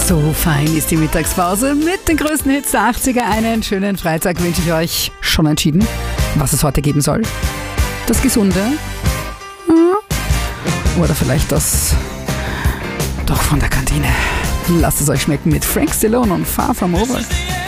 So fein ist die Mittagspause mit den größten Hits der 80er. Einen schönen Freitag wünsche ich euch. Schon entschieden, was es heute geben soll? Das Gesunde? Oder vielleicht das doch von der Kantine? Lasst es euch schmecken mit Frank Stallone und Far From Over.